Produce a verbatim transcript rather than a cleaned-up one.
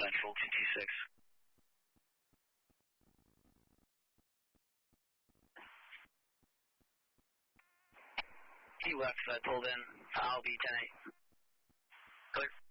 Central two two six. Key left side pulled in, I'll be ten eight. Clear.